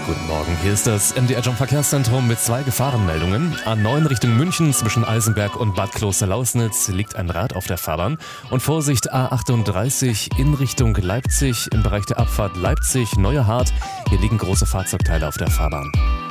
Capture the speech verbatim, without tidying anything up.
Guten Morgen, hier ist das M D R Jump Verkehrszentrum mit zwei Gefahrenmeldungen. A neun Richtung München zwischen Eisenberg und Bad Klosterlausnitz liegt ein Rad auf der Fahrbahn. Und Vorsicht, A achtunddreißig in Richtung Leipzig im Bereich der Abfahrt Leipzig-Neuerhard. Hier liegen große Fahrzeugteile auf der Fahrbahn.